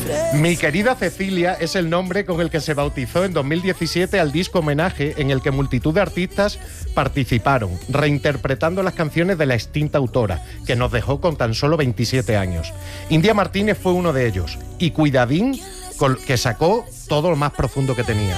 Mi querida Cecilia es el nombre con el que se bautizó en 2017 al disco homenaje en el que multitud de artistas participaron, reinterpretando las canciones de la extinta autora, que nos dejó con tan solo 27 años. India Martínez fue uno de ellos, y cuidadín, que sacó todo lo más profundo que tenía.